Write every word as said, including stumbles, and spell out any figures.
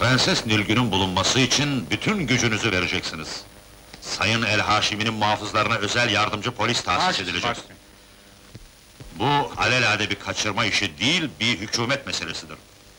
Prenses Nilgün'ün bulunması için bütün gücünüzü vereceksiniz. Sayın El Haşimi'nin muhafızlarına özel yardımcı polis tahsis edilecek. Bu alelade bir kaçırma işi değil, bir hükümet meselesidir.